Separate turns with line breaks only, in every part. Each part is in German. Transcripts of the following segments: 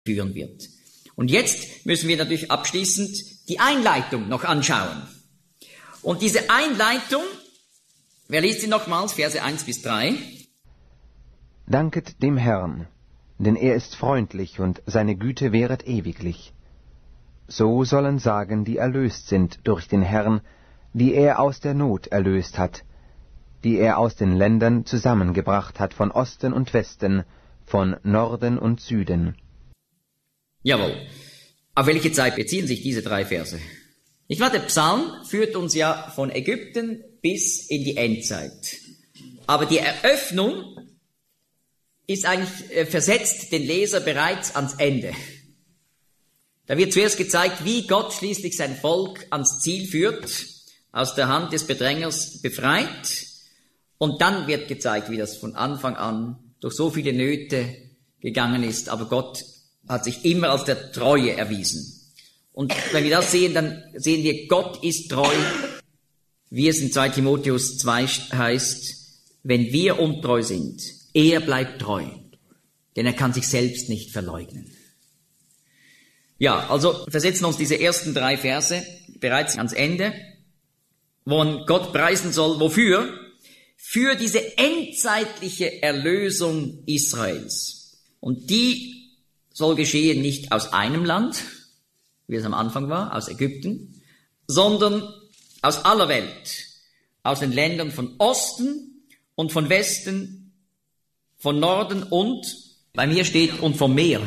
führen wird. Und jetzt müssen wir natürlich abschließend die Einleitung noch anschauen. Und diese Einleitung, wer liest sie nochmals, Verse 1 bis 3?
Danket dem Herrn, denn er ist freundlich und seine Güte währet ewiglich. So sollen sagen, die erlöst sind durch den Herrn, die er aus der Not erlöst hat, die er aus den Ländern zusammengebracht hat, von Osten und Westen, von Norden und Süden.
Jawohl. Auf welche Zeit beziehen sich diese 3 Verse? Ich meine, der Psalm führt uns ja von Ägypten bis in die Endzeit. Aber die Eröffnung ist eigentlich versetzt den Leser bereits ans Ende. Da wird zuerst gezeigt, wie Gott schließlich sein Volk ans Ziel führt, aus der Hand des Bedrängers befreit. Und dann wird gezeigt, wie das von Anfang an durch so viele Nöte gegangen ist. Aber Gott hat sich immer als der Treue erwiesen. Und wenn wir das sehen, dann sehen wir, Gott ist treu, wie es in 2 Timotheus 2 heißt, wenn wir untreu sind, er bleibt treu, denn er kann sich selbst nicht verleugnen. Ja, also versetzen uns diese ersten 3 Verse bereits ans Ende, wo man Gott preisen soll. Wofür? Für diese endzeitliche Erlösung Israels. Und die soll geschehen nicht aus einem Land, wie es am Anfang war, aus Ägypten, sondern aus aller Welt, aus den Ländern von Osten und von Westen, von Norden und, bei mir steht, und vom Meer.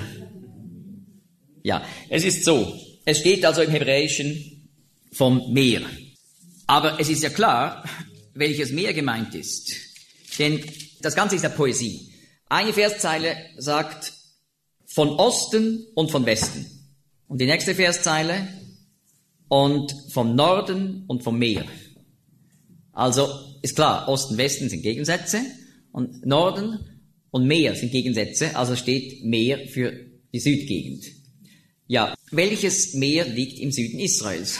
Ja, es ist so, es steht also im Hebräischen vom Meer. Aber es ist ja klar, welches Meer gemeint ist. Denn das Ganze ist ja Poesie. Eine Verszeile sagt von Osten und von Westen. Und die nächste Verszeile und vom Norden und vom Meer. Also ist klar, Osten, Westen sind Gegensätze und Norden und Meer sind Gegensätze, also steht Meer für die Südgegend. Ja, welches Meer liegt im Süden Israels?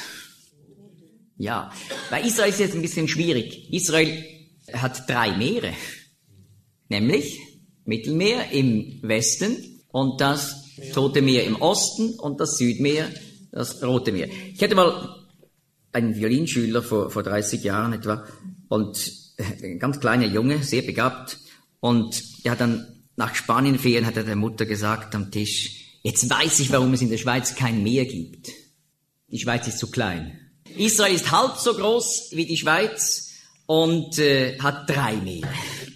Ja, bei Israel ist es jetzt ein bisschen schwierig. Israel hat 3 Meere, nämlich Mittelmeer im Westen und das Tote Meer im Osten und das Südmeer, das Rote Meer. Ich hatte mal einen Violinschüler vor 30 Jahren etwa und ein ganz kleiner Junge, sehr begabt, und er hat dann nach Spanienferien hat er der Mutter gesagt am Tisch, jetzt weiß ich, warum es in der Schweiz kein Meer gibt. Die Schweiz ist zu klein. Israel ist halb so groß wie die Schweiz und hat 3 Meere.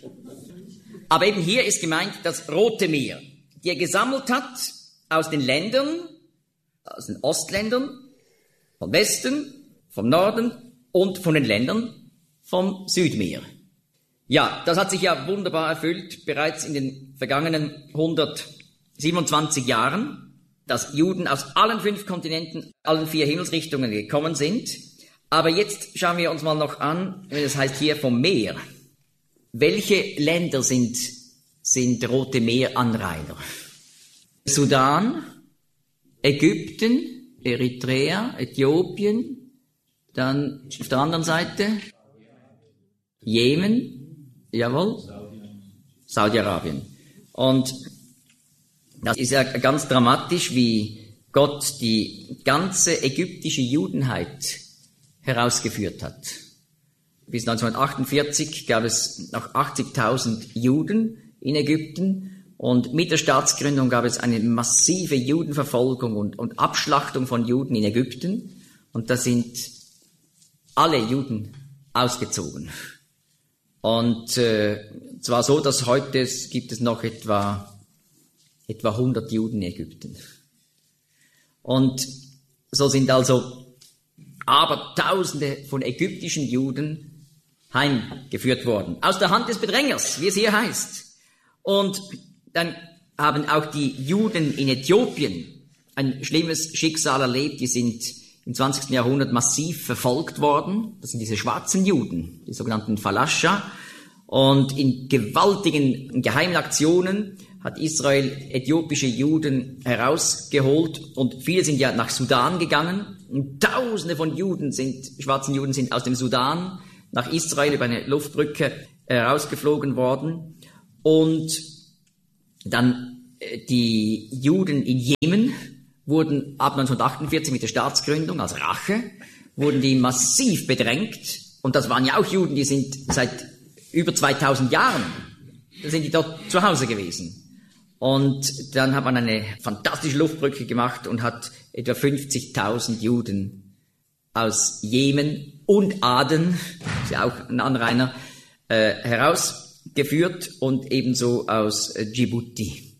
Aber eben hier ist gemeint das Rote Meer, die er gesammelt hat aus den Ländern, aus den Ostländern, vom Westen, vom Norden und von den Ländern vom Südmeer. Ja, das hat sich ja wunderbar erfüllt, bereits in den vergangenen 127 Jahren, dass Juden aus allen 5 Kontinenten, allen 4 Himmelsrichtungen gekommen sind. Aber jetzt schauen wir uns mal noch an, das heißt hier vom Meer. Welche Länder sind Rote Meer-Anrainer? Sudan, Ägypten, Eritrea, Äthiopien, dann auf der anderen Seite Jemen, jawohl, Saudi-Arabien. Und das ist ja ganz dramatisch, wie Gott die ganze ägyptische Judenheit herausgeführt hat. Bis 1948 gab es noch 80.000 Juden in Ägypten und mit der Staatsgründung gab es eine massive Judenverfolgung und Abschlachtung von Juden in Ägypten und da sind alle Juden ausgezogen. Und zwar so, dass heute gibt es noch etwa 100 Juden in Ägypten. Und so sind also Abertausende von ägyptischen Juden heimgeführt worden. Aus der Hand des Bedrängers, wie es hier heißt. Und dann haben auch die Juden in Äthiopien ein schlimmes Schicksal erlebt. Die sind im 20. Jahrhundert massiv verfolgt worden. Das sind diese schwarzen Juden, die sogenannten Falascha. Und in gewaltigen geheimen Aktionen hat Israel äthiopische Juden herausgeholt und viele sind ja nach Sudan gegangen und Tausende von schwarzen Juden sind aus dem Sudan nach Israel über eine Luftbrücke herausgeflogen worden und dann die Juden in Jemen wurden ab 1948 mit der Staatsgründung als Rache, wurden die massiv bedrängt. Und das waren ja auch Juden, die sind seit über 2000 Jahren, da sind die dort zu Hause gewesen. Und dann hat man eine fantastische Luftbrücke gemacht und hat etwa 50.000 Juden aus Jemen und Aden, ist ja auch ein Anrainer, herausgeführt und ebenso aus Djibouti.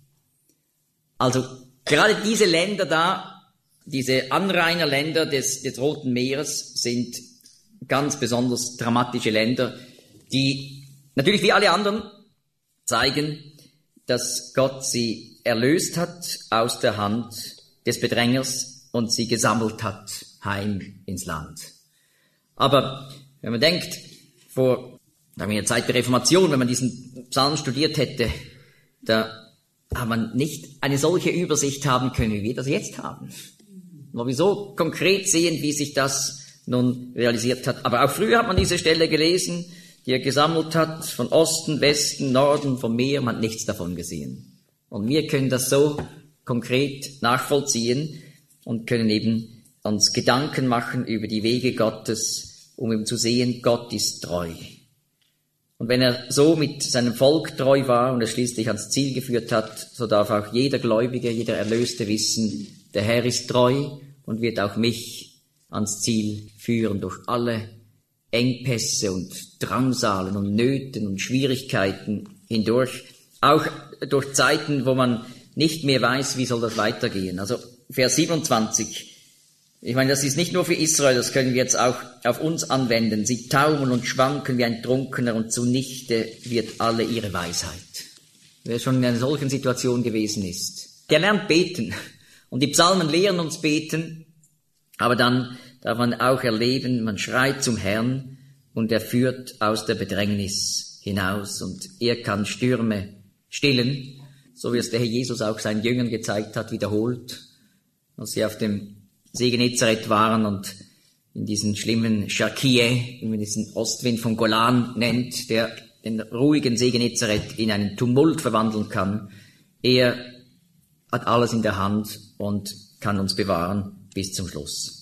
Also gerade diese Länder da, diese Anrainerländer des Roten Meeres sind ganz besonders dramatische Länder, die natürlich wie alle anderen zeigen, dass Gott sie erlöst hat aus der Hand des Bedrängers und sie gesammelt hat heim ins Land. Aber wenn man denkt, vor in der Zeit der Reformation, wenn man diesen Psalm studiert hätte, da hat man nicht eine solche Übersicht haben können, wie wir das jetzt haben. Wo wir so konkret sehen, wie sich das nun realisiert hat. Aber auch früher hat man diese Stelle gelesen, die er gesammelt hat, von Osten, Westen, Norden, vom Meer, man hat nichts davon gesehen. Und wir können das so konkret nachvollziehen und können eben uns Gedanken machen über die Wege Gottes, um eben zu sehen, Gott ist treu. Und wenn er so mit seinem Volk treu war und es schließlich ans Ziel geführt hat, so darf auch jeder Gläubige, jeder Erlöste wissen, der Herr ist treu und wird auch mich ans Ziel führen durch alle Engpässe und Drangsalen und Nöten und Schwierigkeiten hindurch, auch durch Zeiten, wo man nicht mehr weiß, wie soll das weitergehen. Also Vers 27, ich meine, das ist nicht nur für Israel, das können wir jetzt auch auf uns anwenden. Sie taumeln und schwanken wie ein Trunkener und zunichte wird alle ihre Weisheit. Wer schon in einer solchen Situation gewesen ist, der lernt beten. Und die Psalmen lehren uns beten, aber dann darf man auch erleben, man schreit zum Herrn und er führt aus der Bedrängnis hinaus und er kann Stürme stillen, so wie es der Herr Jesus auch seinen Jüngern gezeigt hat, wiederholt, als sie auf dem See Genezareth waren und in diesen schlimmen Sharkieh, wie man diesen Ostwind vom Golan nennt, der den ruhigen See Genezareth in einen Tumult verwandeln kann. Er hat alles in der Hand und kann uns bewahren bis zum Schluss.